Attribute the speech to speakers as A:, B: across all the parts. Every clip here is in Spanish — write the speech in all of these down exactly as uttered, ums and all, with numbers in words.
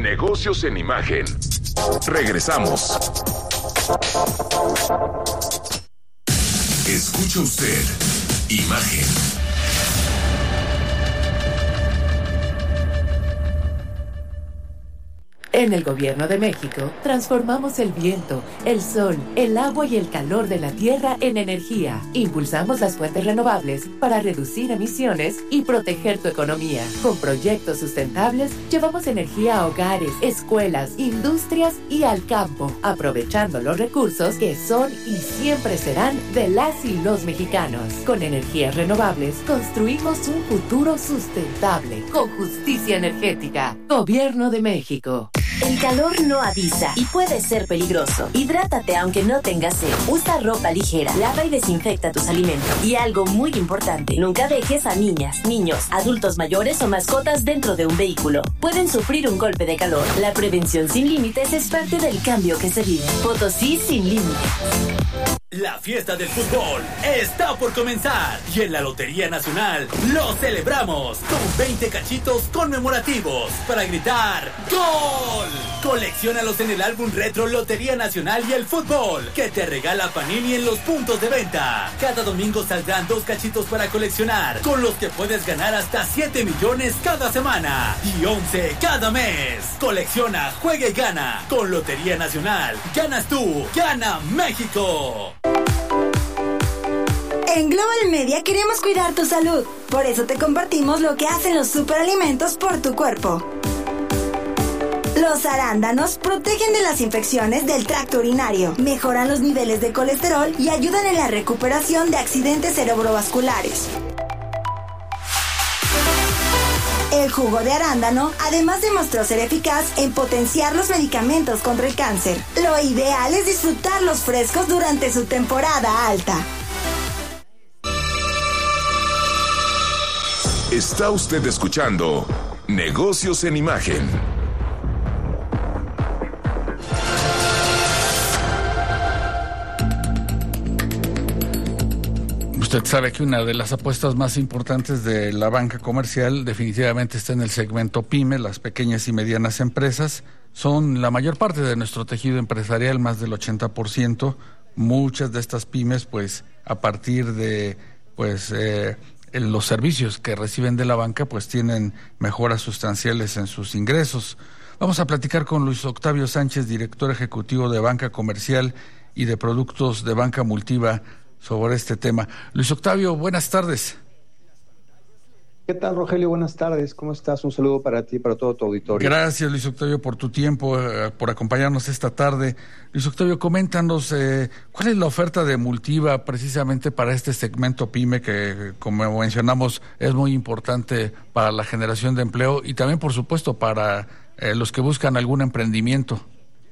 A: Negocios en Imagen. Regresamos. Escucha usted Imagen.
B: En el Gobierno de México, transformamos el viento, el sol, el agua y el calor de la tierra en energía. Impulsamos las fuentes renovables para reducir emisiones y proteger tu economía. Con proyectos sustentables, llevamos energía a hogares, escuelas, industrias y al campo, aprovechando los recursos que son y siempre serán de las y los mexicanos. Con energías renovables, construimos un futuro sustentable, con justicia energética. Gobierno de México.
C: El calor no avisa y puede ser peligroso. Hidrátate aunque no tengas sed. Usa ropa ligera, lava y desinfecta tus alimentos. Y algo muy importante, nunca dejes a niñas, niños, adultos mayores o mascotas dentro de un vehículo. Pueden sufrir un golpe de calor. La prevención sin límites es parte del cambio que se vive. Potosí sin límites.
D: La fiesta del fútbol está por comenzar y en la Lotería Nacional lo celebramos con veinte cachitos conmemorativos para gritar ¡Gol! Colecciónalos en el álbum retro Lotería Nacional y el Fútbol que te regala Panini en los puntos de venta. Cada domingo saldrán dos cachitos para coleccionar, con los que puedes ganar hasta siete millones cada semana y once cada mes. Colecciona, juega y gana. Con Lotería Nacional, ganas tú, gana México.
E: En Global Media queremos cuidar tu salud. Por eso te compartimos lo que hacen los superalimentos por tu cuerpo. Los arándanos protegen de las infecciones del tracto urinario, mejoran los niveles de colesterol y ayudan en la recuperación de accidentes cerebrovasculares. El jugo de arándano además demostró ser eficaz en potenciar los medicamentos contra el cáncer. Lo ideal es disfrutarlos frescos durante su temporada alta.
A: Está usted escuchando Negocios en Imagen.
F: Usted sabe que una de las apuestas más importantes de la banca comercial definitivamente está en el segmento PYME. Las pequeñas y medianas empresas son la mayor parte de nuestro tejido empresarial, más del ochenta por ciento. Muchas de estas pymes, pues, a partir de pues eh, los servicios que reciben de la banca, pues tienen mejoras sustanciales en sus ingresos. Vamos a platicar con Luis Octavio Sánchez, director ejecutivo de Banca Comercial y de Productos de Banca Multiva, sobre este tema. Luis Octavio, buenas tardes.
G: ¿Qué tal, Rogelio? Buenas tardes. ¿Cómo estás? Un saludo para ti y para todo tu auditorio.
F: Gracias, Luis Octavio, por tu tiempo, eh, por acompañarnos esta tarde. Luis Octavio, coméntanos, eh, ¿cuál es la oferta de Multiva precisamente para este segmento PYME que, como mencionamos, es muy importante para la generación de empleo y también, por supuesto, para eh, los que buscan algún emprendimiento?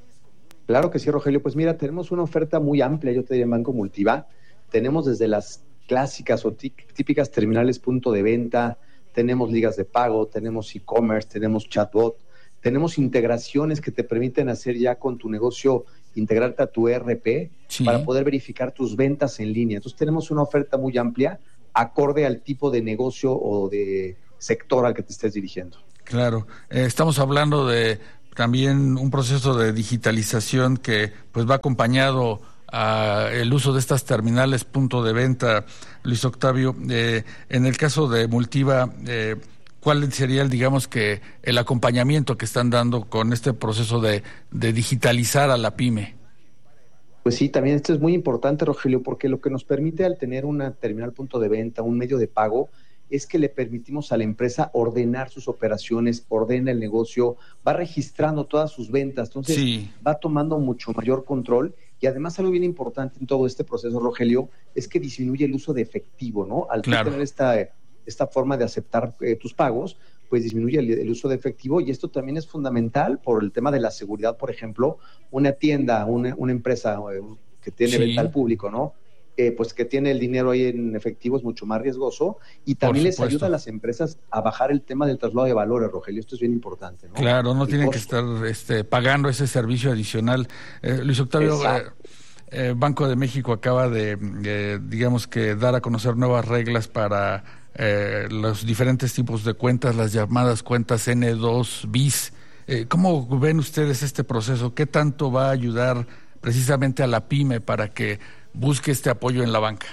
G: Claro que sí, Rogelio. Pues mira, tenemos una oferta muy amplia, yo te diría, en Banco Multiva. Tenemos desde las clásicas o típicas terminales punto de venta, tenemos ligas de pago, tenemos e-commerce, tenemos chatbot, tenemos integraciones que te permiten hacer ya con tu negocio, integrarte a tu E R P, sí, para poder verificar tus ventas en línea. Entonces tenemos una oferta muy amplia, acorde al tipo de negocio o de sector al que te estés dirigiendo. Claro,
F: eh, estamos hablando de también un proceso de digitalización que pues va acompañado a el uso de estas terminales punto de venta. Luis Octavio, eh, en el caso de Multiva, eh, ¿cuál sería, el, digamos que, el acompañamiento que están dando con este proceso de, de digitalizar a la pyme?
G: Pues sí, también esto es muy importante, Rogelio, porque lo que nos permite al tener una terminal punto de venta, un medio de pago, es que le permitimos a la empresa ordenar sus operaciones, ordena el negocio, va registrando todas sus ventas, entonces sí, va tomando mucho mayor control. Y además algo bien importante en todo este proceso, Rogelio, es que disminuye el uso de efectivo, ¿no? Al claro. tener esta, esta forma de aceptar eh, tus pagos, pues disminuye el, el uso de efectivo, y esto también es fundamental por el tema de la seguridad. Por ejemplo, una tienda, una, una empresa eh, que tiene sí. venta al público, ¿no? Eh, pues que tiene el dinero ahí en efectivo es mucho más riesgoso, y también les ayuda a las empresas a bajar el tema del traslado de valores, Rogelio. Esto es bien importante, ¿no?
F: Claro, no el tienen costo. que estar este, pagando ese servicio adicional. Eh, Luis Octavio, eh, eh, Banco de México acaba de, eh, digamos que, dar a conocer nuevas reglas para eh, los diferentes tipos de cuentas, las llamadas cuentas N dos bis. Eh, ¿Cómo ven ustedes este proceso? ¿Qué tanto va a ayudar precisamente a la pyme para que busque este apoyo en la banca?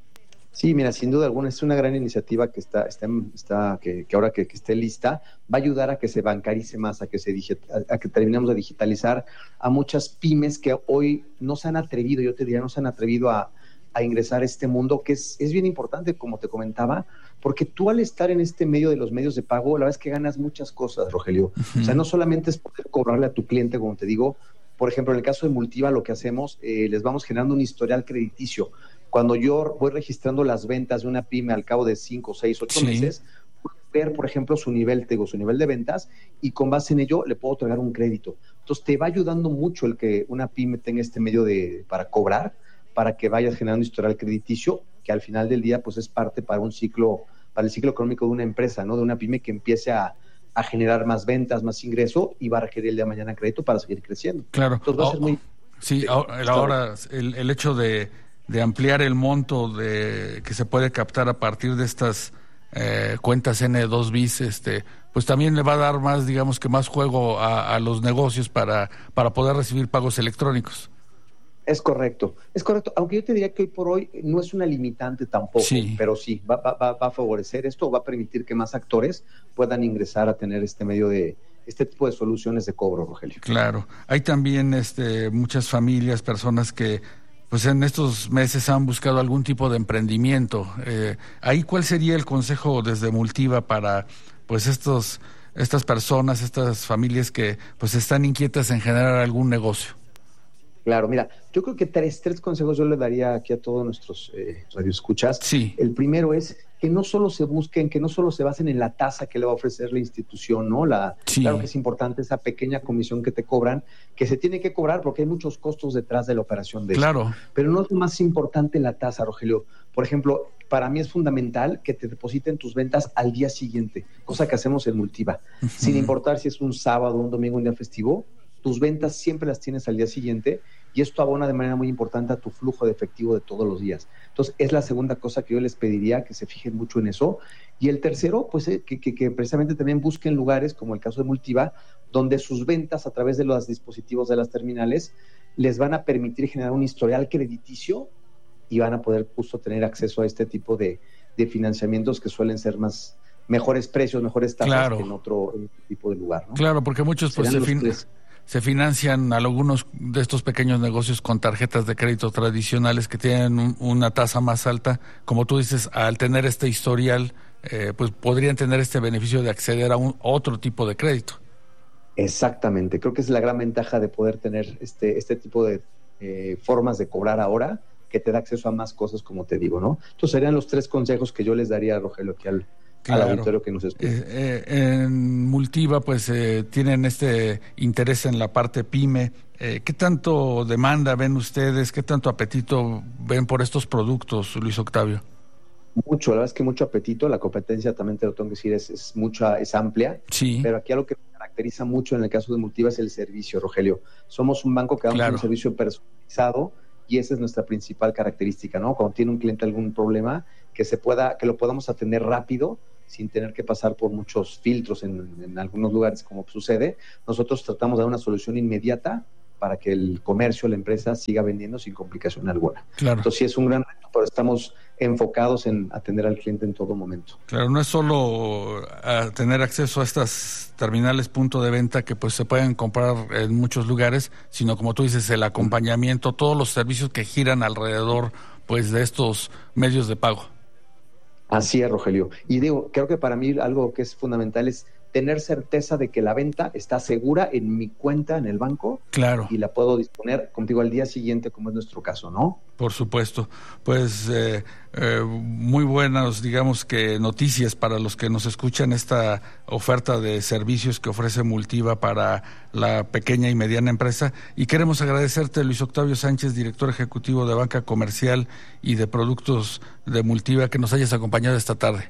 G: Sí, mira, sin duda alguna es una gran iniciativa que está, está, está que, que ahora que, que esté lista va a ayudar a que se bancarice más, a que se a, a que terminemos de digitalizar a muchas pymes que hoy no se han atrevido, yo te diría, no se han atrevido a, a ingresar a este mundo, que es, es bien importante, como te comentaba, porque tú al estar en este medio de los medios de pago, la verdad es que ganas muchas cosas, Rogelio. Uh-huh. O sea, no solamente es poder cobrarle a tu cliente, como te digo, por ejemplo, en el caso de Multiva, lo que hacemos, eh, les vamos generando un historial crediticio. Cuando yo voy registrando las ventas de una pyme al cabo de cinco, seis, ocho sí. meses, puedo ver, por ejemplo, su nivel, te digo, su nivel de ventas, y con base en ello le puedo otorgar un crédito. Entonces, te va ayudando mucho el que una pyme tenga este medio de para cobrar, para que vayas generando historial crediticio, que al final del día, pues, es parte para un ciclo, para el ciclo económico de una empresa, ¿no? De una pyme que empiece a, a generar más ventas, más ingreso, y va a requerir el día de mañana crédito para seguir creciendo.
F: Claro.
G: Entonces, va oh, a ser muy...
F: Sí, ahora, ahora el, el hecho de... de ampliar el monto de que se puede captar a partir de estas eh, cuentas ene dos bis, este, pues también le va a dar más, digamos que más juego a, a los negocios para, para poder recibir pagos electrónicos.
G: Es correcto, es correcto, aunque yo te diría que hoy por hoy no es una limitante tampoco, sí. pero sí, va, va, va a favorecer esto, va a permitir que más actores puedan ingresar a tener este medio de este tipo de soluciones de cobro, Rogelio.
F: Claro, hay también este, muchas familias, personas que pues en estos meses han buscado algún tipo de emprendimiento. Eh, ahí, ¿cuál sería el consejo desde Multiva para pues estos estas personas, estas familias que pues están inquietas en generar algún negocio?
G: Claro, mira, yo creo que tres, tres consejos yo le daría aquí a todos nuestros eh, radioescuchas.
F: Sí.
G: El primero es que no solo se busquen, que no solo se basen en la tasa que le va a ofrecer la institución, ¿no? La,
F: sí.
G: Claro que es importante esa pequeña comisión que te cobran, que se tiene que cobrar porque hay muchos costos detrás de la operación de
F: claro.
G: esto. Pero no es más importante la tasa, Rogelio. Por ejemplo, para mí es fundamental que te depositen tus ventas al día siguiente, cosa que hacemos en Multiva. Uh-huh. Sin importar si es un sábado, un domingo, un día festivo, tus ventas siempre las tienes al día siguiente y esto abona de manera muy importante a tu flujo de efectivo de todos los días. Entonces, es la segunda cosa que yo les pediría, que se fijen mucho en eso. Y el tercero, pues, eh, que, que, que precisamente también busquen lugares, como el caso de Multiva, donde sus ventas a través de los dispositivos de las terminales les van a permitir generar un historial crediticio y van a poder justo tener acceso a este tipo de, de financiamientos que suelen ser más mejores precios, mejores tasas
F: claro.
G: que en otro, en otro tipo de lugar, ¿no?
F: Claro, porque muchos pues se fin... se financian algunos de estos pequeños negocios con tarjetas de crédito tradicionales que tienen un, una tasa más alta. Como tú dices, al tener este historial, eh, pues podrían tener este beneficio de acceder a un otro tipo de crédito.
G: Exactamente, creo que es la gran ventaja de poder tener este, este tipo de eh, formas de cobrar ahora, que te da acceso a más cosas, como te digo, ¿no? Entonces serían los tres consejos que yo les daría, Rogelio, aquí al Claro. al auditorio que nos escucha.
F: Eh, eh, en Multiva, pues, eh, tienen este interés en la parte pyme. Eh, ¿Qué tanto demanda ven ustedes? ¿Qué tanto apetito ven por estos productos, Luis Octavio?
G: Mucho, la verdad es que mucho apetito. La competencia, también te lo tengo que decir, es, es mucha, es amplia.
F: Sí.
G: Pero aquí algo que caracteriza mucho en el caso de Multiva es el servicio, Rogelio. Somos un banco que damos claro. un servicio personalizado y esa es nuestra principal característica, ¿no? Cuando tiene un cliente algún problema, que se pueda, que lo podamos atender rápido, sin tener que pasar por muchos filtros en, en algunos lugares, como sucede. Nosotros tratamos de dar una solución inmediata para que el comercio, la empresa, siga vendiendo sin complicación alguna.
F: Claro.
G: Entonces sí es un gran reto, pero estamos enfocados en atender al cliente en todo momento.
F: Claro, no es solo a tener acceso a estas terminales punto de venta que pues se pueden comprar en muchos lugares, sino, como tú dices, el acompañamiento, todos los servicios que giran alrededor pues de estos medios de pago.
G: Así es, Rogelio. Y digo, creo que para mí algo que es fundamental es tener certeza de que la venta está segura en mi cuenta en el banco.
F: Claro.
G: Y la puedo disponer contigo al día siguiente, como es nuestro caso, ¿no?
F: Por supuesto. Pues eh, eh, muy buenas, digamos que noticias para los que nos escuchan, esta oferta de servicios que ofrece Multiva para la pequeña y mediana empresa. Y queremos agradecerte, Luis Octavio Sánchez, director ejecutivo de Banca Comercial y de Productos de Multiva, que nos hayas acompañado esta tarde.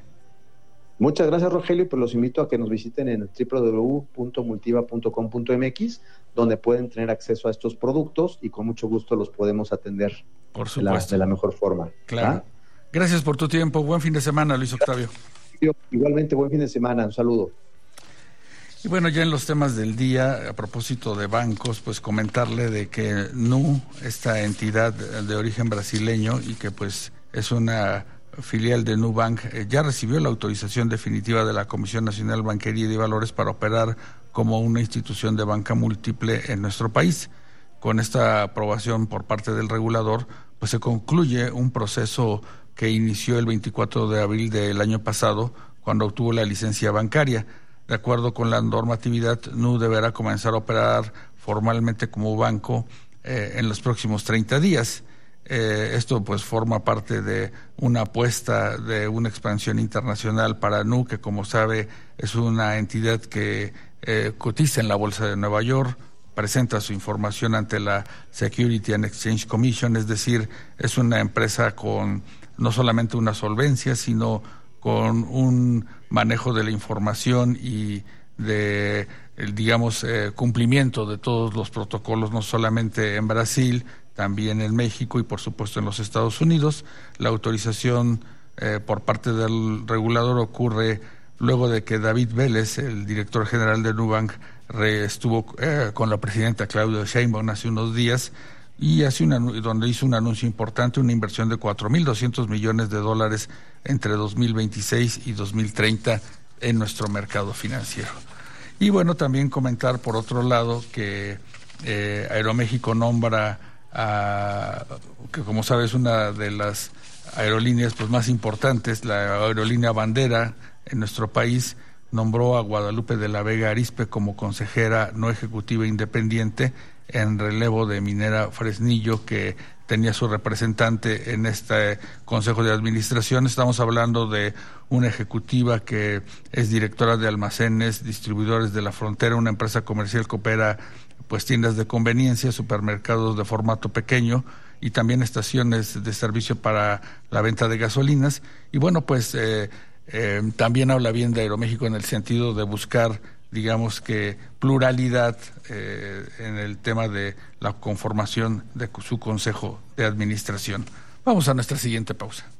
G: Muchas gracias, Rogelio, y pues los invito a que nos visiten en doble u doble u doble u punto multiva punto com punto m x, donde pueden tener acceso a estos productos y con mucho gusto los podemos atender
F: por supuesto.
G: De, la, de la mejor forma.
F: Claro. ¿Ah? Gracias por tu tiempo. Buen fin de semana, Luis Octavio.
G: Igualmente, buen fin de semana. Un saludo.
F: Y bueno, ya en los temas del día, a propósito de bancos, pues comentarle de que Nu, esta entidad de origen brasileño y que pues es una filial de Nubank, eh, ya recibió la autorización definitiva de la Comisión Nacional de Bancaría y de Valores para operar como una institución de banca múltiple en nuestro país. Con esta aprobación por parte del regulador, pues se concluye un proceso que inició el veinticuatro de abril del año pasado, cuando obtuvo la licencia bancaria. De acuerdo con la normatividad, Nu deberá comenzar a operar formalmente como banco eh, en los próximos treinta días. Eh, esto pues forma parte de una apuesta de una expansión internacional para Nu, que como sabe es una entidad que eh, cotiza en la Bolsa de Nueva York, presenta su información ante la Security and Exchange Commission, es decir, es una empresa con no solamente una solvencia, sino con un manejo de la información y de, el, digamos, eh, cumplimiento de todos los protocolos, no solamente en Brasil, también en México y por supuesto en los Estados Unidos. La autorización eh, por parte del regulador ocurre luego de que David Vélez, el director general de Nubank, re, estuvo eh, con la presidenta Claudia Sheinbaum hace unos días, y hace una, donde hizo un anuncio importante, una inversión de cuatro mil doscientos millones de dólares entre dos mil veintiséis y dos mil treinta en nuestro mercado financiero. Y bueno, también comentar por otro lado que eh, Aeroméxico nombra a, que como sabes, una de las aerolíneas pues más importantes, la aerolínea bandera en nuestro país, nombró a Guadalupe de la Vega Arizpe como consejera no ejecutiva independiente en relevo de Minera Fresnillo, que tenía su representante en este Consejo de Administración. Estamos hablando de una ejecutiva que es directora de almacenes, distribuidores de la frontera, una empresa comercial que opera pues tiendas de conveniencia, supermercados de formato pequeño y también estaciones de servicio para la venta de gasolinas. Y bueno, pues eh, eh, también habla bien de Aeroméxico en el sentido de buscar, digamos que pluralidad eh, en el tema de la conformación de su consejo de administración. Vamos a nuestra siguiente pausa.